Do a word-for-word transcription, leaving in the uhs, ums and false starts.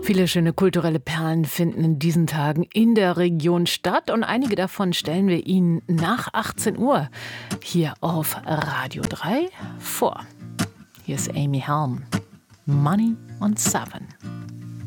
Viele schöne kulturelle Perlen finden in diesen Tagen in der Region statt und einige davon stellen wir Ihnen nach achtzehn Uhr hier auf Radio drei vor. Hier ist Amy Helm, Money on Seven.